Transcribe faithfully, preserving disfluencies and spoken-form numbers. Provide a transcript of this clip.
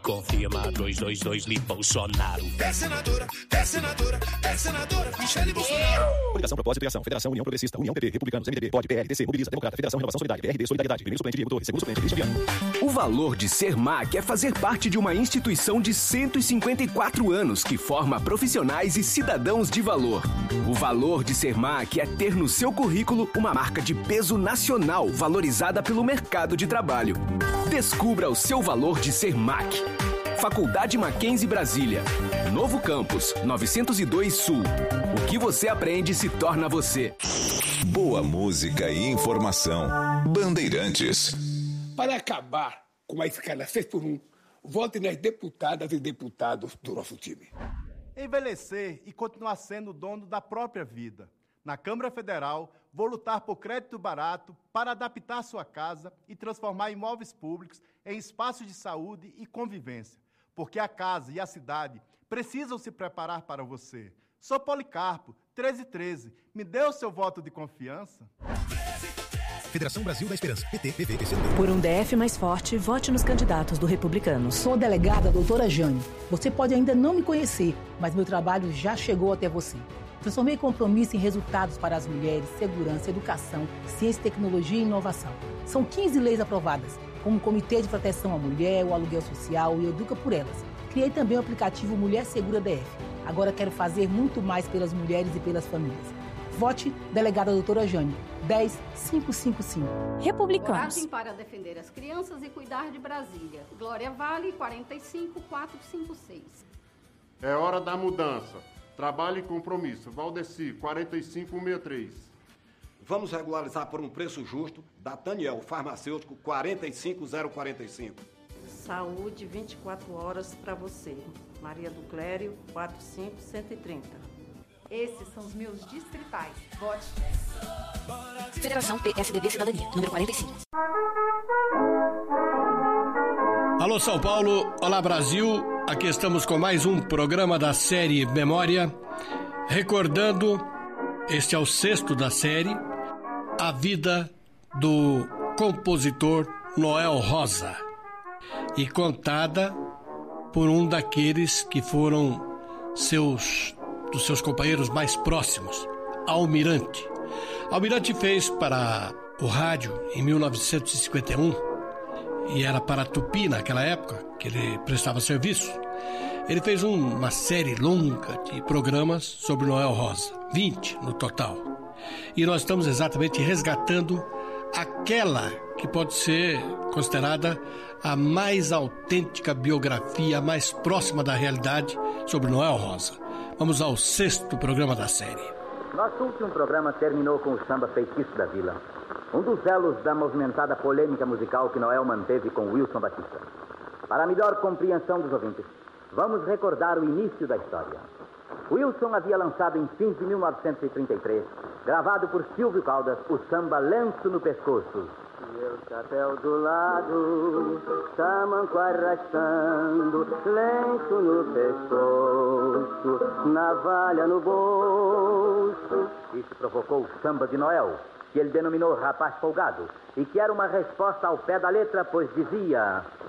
Confirma dois dois dois me Bolsonaro. É senadora, é senadora, é senadora, Michele Bolsonaro. Coligação, Propósito e Ação, Federação, União Progressista, União P P, Republicanos, M D B, P O D, P L, D C, Mobiliza, Democrata, Federação, Renovação Solidária, P R D, Solidariedade, Primeiro Suplente, Diego Torres, Segundo Suplente, Cristian Viana. O valor de ser M A C é fazer parte de uma instituição de cento e cinquenta e quatro anos que forma profissionais e cidadãos de valor. O valor de ser M A C é ter no seu currículo uma marca de peso nacional valorizada pelo mercado de trabalho. Descubra o seu valor de ser M A C. Faculdade Mackenzie Brasília. Novo Campus, novecentos e dois Sul. O que você aprende se torna você. Boa música e informação. Bandeirantes. Para acabar com a escala seis por um, vote nas deputadas e deputados do nosso time. Envelhecer e continuar sendo dono da própria vida. Na Câmara Federal, vou lutar por crédito barato para adaptar sua casa e transformar imóveis públicos em espaços de saúde e convivência. Porque a casa e a cidade precisam se preparar para você. Sou Policarpo, treze treze. Me dê o seu voto de confiança? Federação Brasil da Esperança. P T, P V, P C. Por um D F mais forte, vote nos candidatos do Republicanos. Sou a delegada doutora Jane. Você pode ainda não me conhecer, mas meu trabalho já chegou até você. Transformei compromisso em resultados para as mulheres, segurança, educação, ciência, tecnologia e inovação. São quinze leis aprovadas, como o Comitê de Proteção à Mulher, o Aluguel Social e Educa por Elas. Criei também o aplicativo Mulher Segura D F. Agora quero fazer muito mais pelas mulheres e pelas famílias. Vote delegada doutora Jane, dez mil quinhentos e cinquenta e cinco. Republicanos. Coragem para defender as crianças e cuidar de Brasília. Glória Vale, quarenta e cinco mil quatrocentos e cinquenta e seis. É hora da mudança. Trabalho e compromisso. Valdeci, quarenta e cinco mil sessenta e três. Vamos regularizar por um preço justo. Dataniel, farmacêutico, quarenta e cinco mil quarenta e cinco. Saúde, vinte e quatro horas para você. Maria do Clério, quatro cinco cento e trinta. Esses são os meus distritais. Vote. Federação P S D B Cidadania, número quarenta e cinco. Alô, São Paulo. Olá, Brasil. Aqui estamos com mais um programa da série Memória. Recordando, este é o sexto da série, a vida do compositor Noel Rosa. E contada por um daqueles que foram seus, dos seus companheiros mais próximos, Almirante. Almirante fez para o rádio em mil novecentos e cinquenta e um, e era para a Tupi naquela época, que ele prestava serviço. Ele fez um, uma série longa de programas sobre Noel Rosa, vinte no total. E nós estamos exatamente resgatando aquela que pode ser considerada a mais autêntica biografia, a mais próxima da realidade sobre Noel Rosa. Vamos ao sexto programa da série. Nosso último programa terminou com o samba Feitiço da Vila, um dos elos da movimentada polêmica musical que Noel manteve com Wilson Batista. Para a melhor compreensão dos ouvintes, vamos recordar o início da história. Wilson havia lançado em fins de mil novecentos e trinta e três, gravado por Silvio Caldas, o samba Lenço no Pescoço. Meu chapéu do lado, tamanco arrastando, lenço no pescoço, navalha no bolso. Isso provocou o samba de Noel, que ele denominou Rapaz Folgado, e que era uma resposta ao pé da letra, pois dizia...